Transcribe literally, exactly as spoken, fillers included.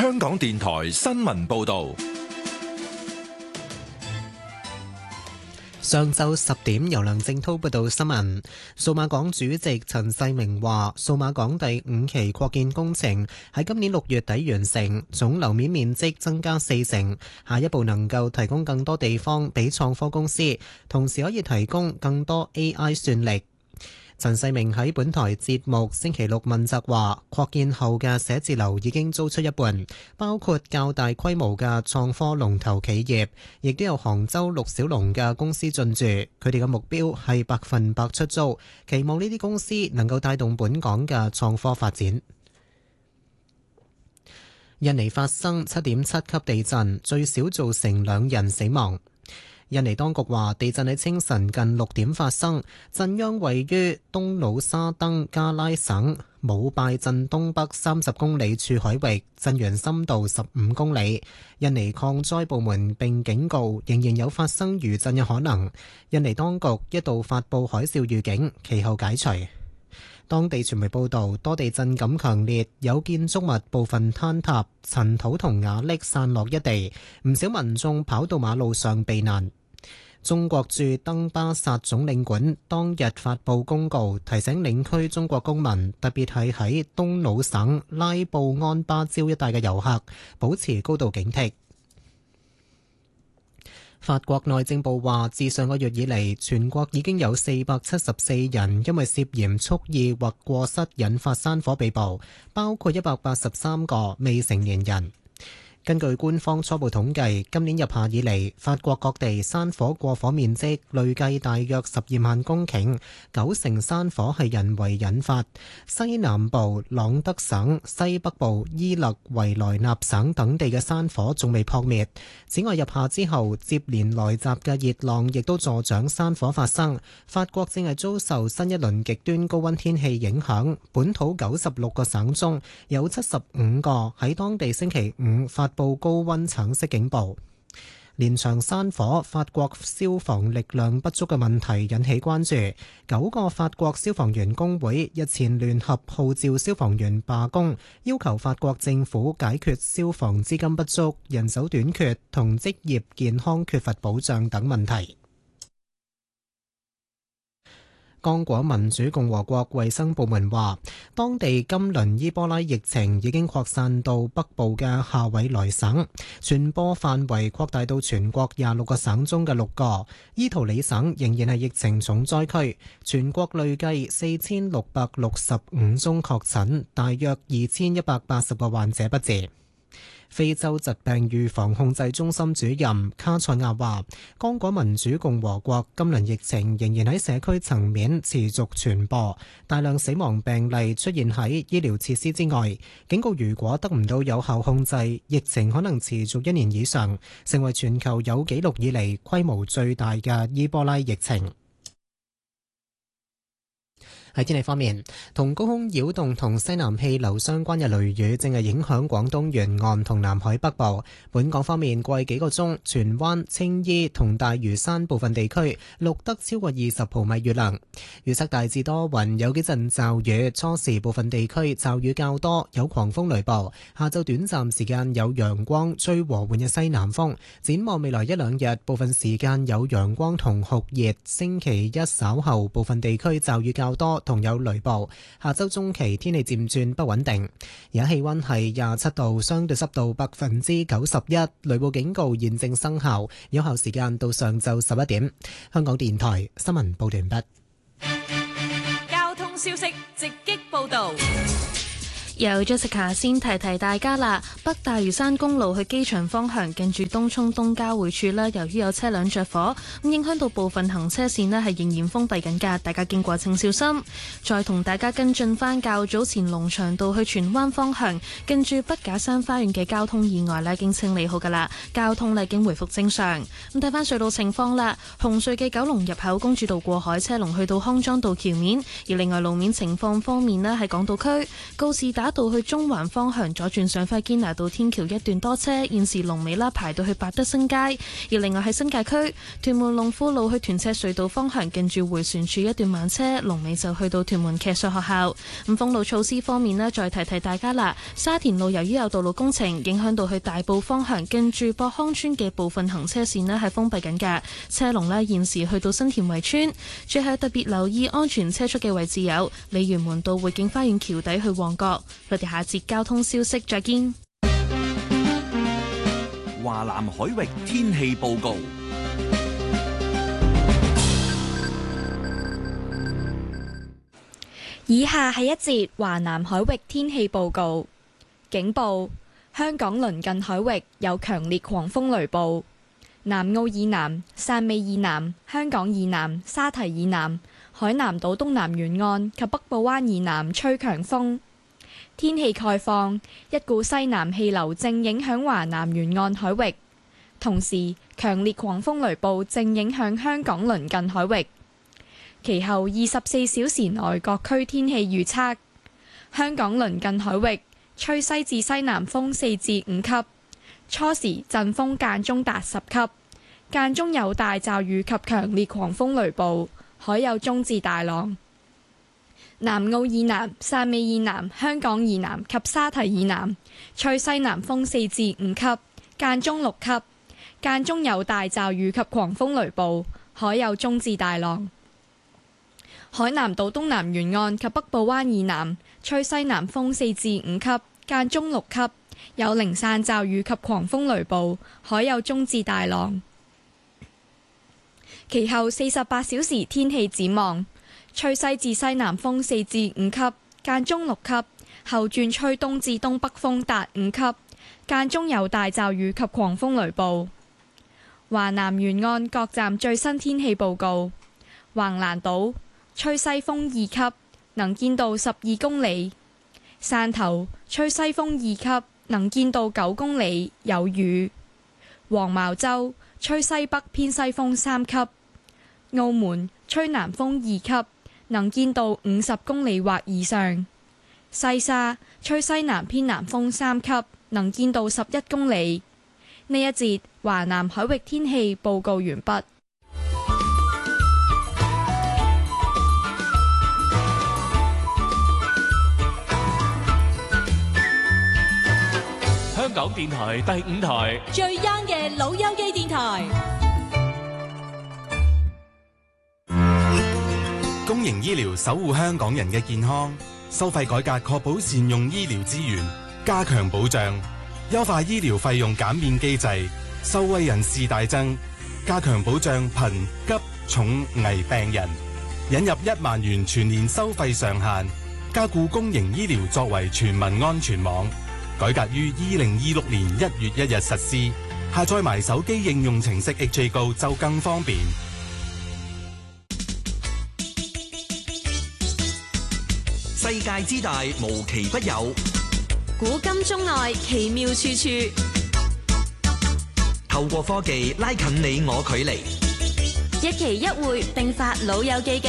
香港電台新聞報道。 上晝十點，由梁正濤報道新聞。數碼港主席陳世明話，數碼港第五期擴建工程喺今年六月底完成，總樓面面積增加四成。下一步能夠提供更多地方俾創科公司，同時可以提供更多 A I 算力。陳世明喺本台節目星期六問責話，擴建後嘅寫字樓已經租出一半，包括較大規模嘅創科龍頭企業，亦都有杭州陸小龍嘅公司進駐。佢哋嘅目標係百分百出租，期望呢啲公司能夠帶動本港嘅創科發展。印尼發生七點七級地震，最少造成兩人死亡。印尼當局話，地震喺清晨近六點發生，震央位於東努沙登加拉省姆拜鎮東北三十公里處海域，震源深度十五公里。印尼抗災部門並警告，仍然有發生餘震嘅可能。印尼當局一度發布海嘯預警，其後解除。當地傳媒報道，多地震感強烈，有建築物部分坍塌，塵土同瓦礫散落一地，唔少民眾跑到馬路上避難。中國駐登巴薩總領館當日發布公告，提醒領區中國公民，特別係喺東努省拉布安巴礁一帶嘅遊客，保持高度警惕。法國內政部話，自上個月以嚟，全國已經有四百七十四人因為涉嫌蓄意或過失引發山火被捕，包括一百八十三個未成年人。根據官方初步統計，今年入夏以嚟，法國各地山火過火面積累計大約十二萬公頃，九成山火係人為引發。西南部朗德省、西北部伊勒維萊納省等地嘅山火仲未撲滅。此外，入夏之後接連來襲嘅熱浪亦都助長山火發生。法國正係遭受新一輪極端高溫天氣影響，本土九十六個省中有七十五個喺當地星期五發報高溫橙色警報。連場山火，法國消防力量不足嘅問題引起關注。九個法國消防員工會日前聯合號召消防員罷工，要求法國政府解決消防資金不足、人手短缺同職業健康缺乏保障等問題。剛果民主共和國衛生部門話，當地今輪伊波拉疫情已經擴散到北部嘅夏委萊省，傳播範圍擴大到全國廿六個省中嘅六個。伊圖里省仍然係疫情重災區，全國累計四千六百六十五宗確診，大約二千一百八十個患者不治。非洲疾病預防控制中心主任卡塞亞話，剛果民主共和國今輪疫情仍然喺社區層面持續傳播，大量死亡病例出現喺醫療設施之外，警告如果得唔到有效控制，疫情可能持續一年以上，成為全球有紀錄以嚟規模最大嘅伊波拉疫情。喺天氣方面，同高空擾動同西南氣流相關嘅雷雨正係影響廣東沿岸同南海北部。本港方面，過去幾個鐘，荃灣、青衣同大嶼山部分地區錄得超過二十毫米雨量。預測大致多雲，有幾陣驟雨，初時部分地區驟雨較多，有狂風雷暴。下晝短暫時間有陽光，吹和緩嘅西南風。展望未來一兩日，部分時間有陽光同酷熱。星期一稍後，部分地區驟雨較多，同有雷暴。下周中期天氣漸轉不穩定。而家氣溫係廿七度，相對濕度百分之九十一，雷暴警告現正生效，有效時間到上晝十一點。香港電台新聞報道完畢。 交通消息直擊報道。 由 Jessica 先提提大家啦，北大嶼山公路去機場方向近住東涌東交匯處啦，由於有車輛着火，咁影響到部分行車線呢係仍然封閉緊㗎，大家經過請小心。再同大家跟進返較早前龍翔道去荃灣方向近住筆架山花園嘅交通意外呢已經清理好㗎啦，交通呢已經回復正常。咁睇返隧道情況啦，紅隧嘅九龍入口公主道過海車龍去到康莊道橋面，而另外路面情況方面呢，喺港島區告士打打道去中環方向左轉上快堅拿道天橋一段多車，現時龍尾啦排到去百德新街。而另外喺新界區屯門龍富路去屯赤隧道方向近住迴旋處一段慢車，龍尾就去到屯門騎術學校。咁封路措施方面呢，再提提大家啦。沙田路由於有道路工程，影響到去大埔方向近住博康村嘅部分行車線呢係封閉緊嘅，車龍呢現時去到新田圍村。最後特別留意安全車速嘅位置有鯉魚門道匯景花園橋底去旺角。我哋下節交通消息再見。 華南海域天氣報告。 以下係一節華南海域天氣報告。警報：香港鄰近海域有強烈狂風雷暴。南澳以南、汕尾以南、香港以南、沙堤以南、海南島東南沿岸及北部灣以南吹強風。天氣概況：一股西南氣流正影響華南沿岸海域，同時強烈狂風雷暴正影響香港鄰近海域。其後二十四小時內各區天氣預測：香港鄰近海域吹西至西南風四至五級，初時陣風間中達十級，間中有大驟雨及強烈狂風雷暴，海有中至大浪。南澳以南、汕尾以南、香港以南及沙堤以南吹西南風四至五級，間中六級，間中有大驟雨及狂風雷暴，海有中至大浪。海南島東南沿岸及北部灣以南吹西南風四至五級，間中六級，有零散驟雨及狂風雷暴，海有中至大浪。其後四十八小時天氣展望：吹西至西南風四至五級，間中六級，後轉吹東至東北風達五級，間中有大驟雨及狂風雷暴。華南沿岸各站最新天氣報告：橫瀾島吹西風二級，能見度十二公里；汕頭吹西風二級，能見度九公里，有雨；黃茅洲吹西北偏西風三級；澳門吹南風二級，能見度五十公里或以上；西沙吹西南偏南風三級，能見度十一公里。呢一節華南海域天氣報告完畢。 香港電台第五台最 young 嘅老友記電台。 公營醫療守護香港人嘅健康，收費改革確保善用醫療資源，加強保障，優化醫療費用減免機制，受惠人士大增，加強保障貧急重危病人，引入一萬元全年收費上限，加固公營醫療作為全民安全網。改革於二零二六年一月一日實施，下載埋手機應用程式 H A Go 就更方便。 世界之大無奇不有， 古今中外奇妙處處， 透過科技拉近你我距離， 一期一會並發老友記嘅